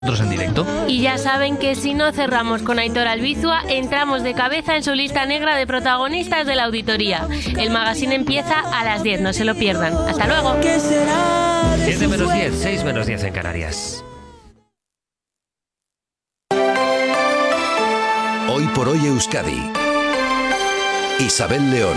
En directo. Y ya saben que si no cerramos con Aitor Albizua, entramos de cabeza en su lista negra de protagonistas de la auditoría. El magazine empieza a las 10, no se lo pierdan. Hasta luego. 7 menos 10, 6 menos 10 en Canarias. Hoy por hoy Euskadi. Isabel León.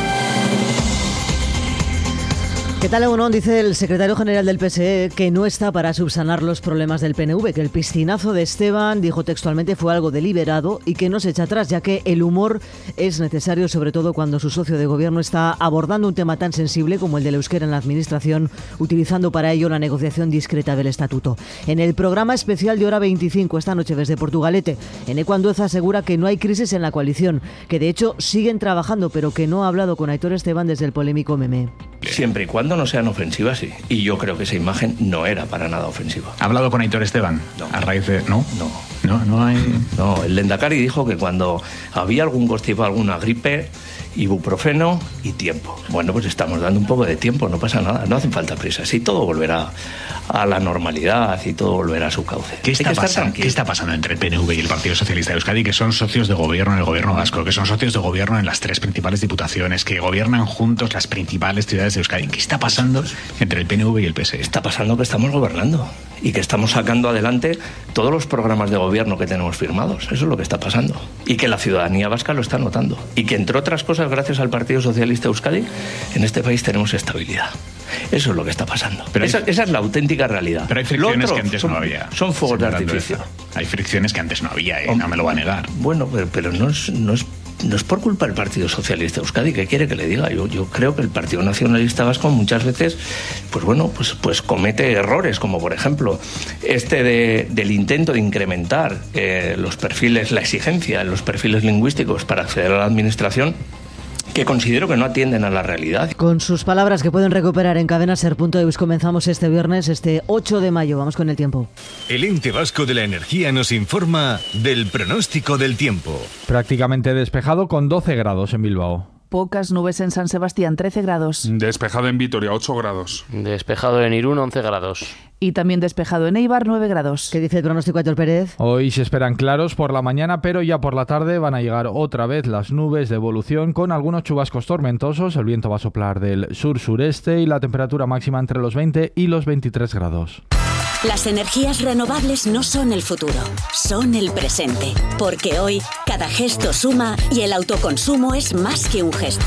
¿Qué tal, Egunon? Dice el secretario general del PSE que no está para subsanar los problemas del PNV, que el piscinazo de Esteban, dijo textualmente, fue algo deliberado y que no se echa atrás, ya que el humor es necesario, sobre todo cuando su socio de gobierno está abordando un tema tan sensible como el del euskera en la administración, utilizando para ello la negociación discreta del estatuto. En el programa especial de Hora 25, esta noche desde Portugalete, Eneco Andueza asegura que no hay crisis en la coalición, que de hecho siguen trabajando, pero que no ha hablado con Aitor Esteban desde el polémico meme. Siempre y cuando no sean ofensivas, sí. Y yo creo que esa imagen no era para nada ofensiva. ¿Ha hablado con Aitor Esteban? No. A raíz de... ¿No? No hay... No, el Lehendakari dijo que cuando había algún constipado, alguna gripe, ibuprofeno y tiempo. Bueno, pues estamos dando un poco de tiempo, no pasa nada, no hacen falta prisas. Y todo volverá a la normalidad y todo volverá a su cauce. ¿Qué está pasando entre el PNV y el Partido Socialista de Euskadi, que son socios de gobierno en el gobierno vasco, que son socios de gobierno en las 3 principales diputaciones, que gobiernan juntos las principales ciudades de Euskadi? ¿Qué está pasando entre el PNV y el PSE? Está pasando que estamos gobernando y que estamos sacando adelante todos los programas de gobierno que tenemos firmados. Eso es lo que está pasando. Y que la ciudadanía vasca lo está notando. Y que, entre otras cosas, gracias al Partido Socialista de Euskadi, en este país tenemos estabilidad. Eso es lo que está pasando. Pero esa es la auténtica realidad. Pero hay fricciones que antes no había. Son fuegos de artificio. Hay fricciones que antes no había, no me lo va a negar. Bueno, pero no es por culpa del Partido Socialista de Euskadi. ¿Qué quiere que le diga? Yo creo que el Partido Nacionalista Vasco muchas veces pues comete errores, como por ejemplo del intento de incrementar los perfiles, la exigencia en los perfiles lingüísticos para acceder a la administración, que considero que no atienden a la realidad. Con sus palabras, que pueden recuperar en cadenaser.eus, comenzamos este viernes, este 8 de mayo. Vamos con el tiempo. El Ente Vasco de la Energía nos informa del pronóstico del tiempo. Prácticamente despejado con 12 grados en Bilbao. Pocas nubes en San Sebastián, 13 grados. Despejado en Vitoria, 8 grados. Despejado en Irún, 11 grados. Y también despejado en Eibar, 9 grados. ¿Qué dice el pronóstico, Aitor Pérez? Hoy se esperan claros por la mañana, pero ya por la tarde van a llegar otra vez las nubes de evolución con algunos chubascos tormentosos. El viento va a soplar del sur-sureste y la temperatura máxima entre los 20 y los 23 grados. Las energías renovables no son el futuro, son el presente. Porque hoy cada gesto suma y el autoconsumo es más que un gesto.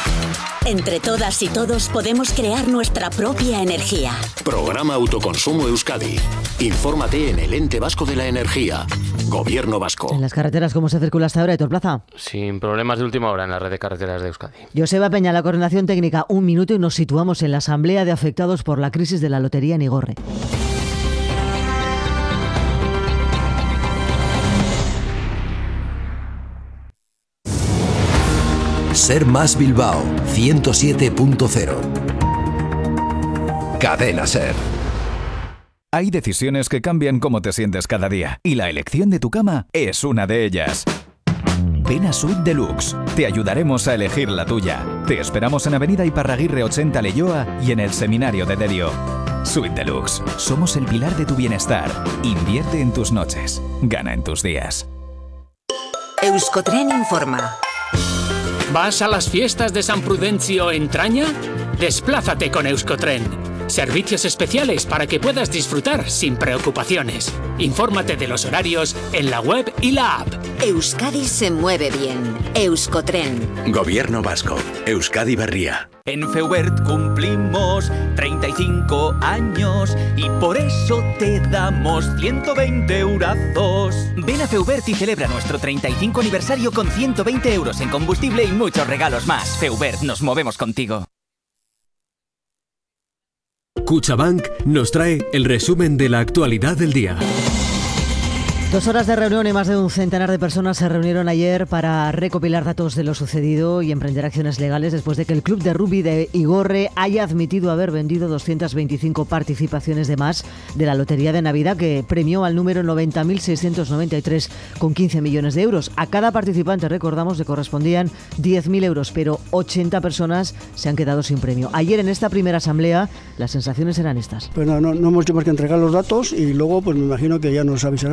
Entre todas y todos podemos crear nuestra propia energía. Programa Autoconsumo Euskadi. Infórmate en el Ente Vasco de la Energía. Gobierno Vasco. En las carreteras, ¿cómo se circula hasta ahora, Aitor Plaza? Sin problemas de última hora en la red de carreteras de Euskadi. Joseba Peña, la coordinación técnica. 1 minuto y nos situamos en la asamblea de afectados por la crisis de la lotería en Igorre. Ser Más Bilbao 107.0. Cadena Ser. Hay decisiones que cambian cómo te sientes cada día, y la elección de tu cama es una de ellas. Ven a Suite Deluxe. Te ayudaremos a elegir la tuya. Te esperamos en Avenida Iparraguirre 80 Leioa y en el Seminario de Derio. Suite Deluxe. Somos el pilar de tu bienestar. Invierte en tus noches. Gana en tus días. Euskotren informa. ¿Vas a las fiestas de San Prudencio en Traña? Desplázate con Euskotren. Servicios especiales para que puedas disfrutar sin preocupaciones. Infórmate de los horarios en la web y la app. Euskadi se mueve bien. Euskotren. Gobierno Vasco. Euskadi Berria. En Feubert cumplimos 35 años y por eso te damos 120 eurazos. Ven a Feubert y celebra nuestro 35 aniversario con 120 euros en combustible y muchos regalos más. Feubert, nos movemos contigo. Cuchabank nos trae el resumen de la actualidad del día. 2 horas de reunión y más de un centenar de personas se reunieron ayer para recopilar datos de lo sucedido y emprender acciones legales después de que el club de rugby de Igorre haya admitido haber vendido 225 participaciones de más de la lotería de Navidad, que premió al número 90.693 con 15 millones de euros. A cada participante, recordamos, le correspondían 10.000 euros, pero 80 personas se han quedado sin premio. Ayer en esta primera asamblea las sensaciones eran estas. Pues no hemos hecho más que entregar los datos y luego pues me imagino que ya nos avisarán